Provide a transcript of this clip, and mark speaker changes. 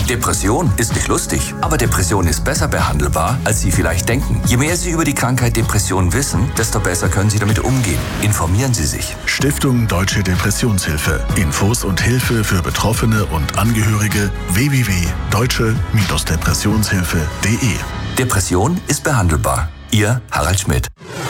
Speaker 1: Depression ist nicht lustig, aber Depression ist besser behandelbar, als Sie vielleicht denken. Je mehr Sie über die Krankheit Depression wissen, desto besser können Sie damit umgehen. Informieren Sie sich.
Speaker 2: Stiftung Deutsche Depressionshilfe. Infos und Hilfe für Betroffene und Angehörige www.deutsche-depressionshilfe.de.
Speaker 1: Depression ist behandelbar. Ihr Harald Schmidt.